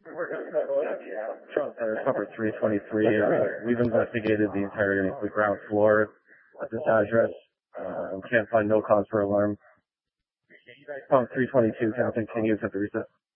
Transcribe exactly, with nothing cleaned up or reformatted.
Trump Center, cover three twenty-three. Uh, we've investigated the entire the ground floor at this address. Uh, and can't find no cause for alarm. Pump three twenty-two, Captain, can you hit the reset?